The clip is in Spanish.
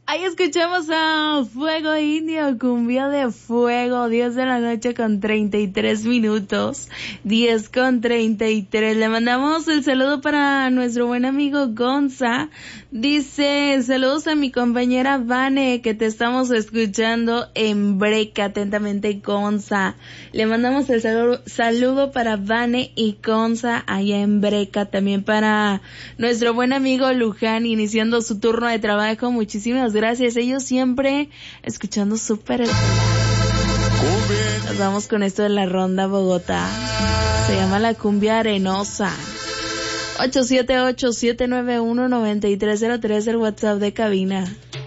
Ahí escuchamos a Fuego Indio, cumbia de fuego, 10 de la noche con 33 minutos, 10 con 33. Le mandamos el saludo para nuestro buen amigo Gonza. Dice, saludos a mi compañera Vane, que te estamos escuchando en Breca. Atentamente, Gonza. Le mandamos el saludo para Vane y Gonza allá en Breca. También para nuestro buen amigo Luján, iniciando su turno de trabajo. Muchísimas gracias. Ellos siempre escuchando súper el... Nos vamos con esto de la Ronda Bogotá. Se llama la cumbia arenosa. 878-791-9303, el WhatsApp de cabina.